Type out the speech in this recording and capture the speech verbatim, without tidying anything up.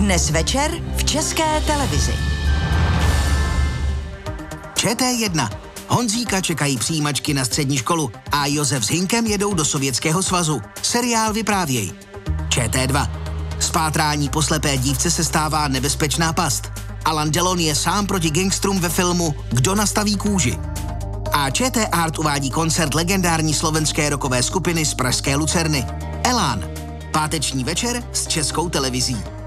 Dnes večer v České televizi. Č T jedna. Honzíka čekají přijímačky na střední školu a Josef s Hinkem jedou do Sovětského svazu. Seriál vyprávěj. Č T dva. Spátrání po slepé dívce se stává nebezpečná past. Alan Delon je sám proti gangstrům ve filmu Kdo nastaví kůži. A Č T Art uvádí koncert legendární slovenské rockové skupiny z pražské Lucerny. Elán. Páteční večer s Českou televizí.